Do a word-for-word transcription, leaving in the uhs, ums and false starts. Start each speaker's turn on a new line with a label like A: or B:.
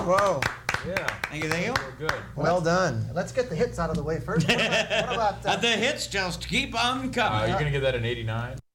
A: Whoa.
B: Yeah.
C: Thank you, thank you.
B: We're good.
A: Well done.
D: Let's get the hits out of the way first. What about, what about uh,
C: The hits just keep on
B: Uh,
C: coming.
B: you're going to give that an eighty-nine?